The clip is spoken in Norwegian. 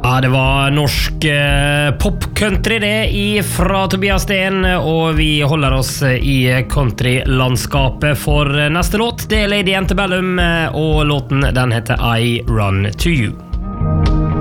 Ja, det var norsk pop-country det fra Tobias Sten, og vi holder oss i countrylandskapet for neste låt. Det Lady Antebellum, og låten den heter I Run To You.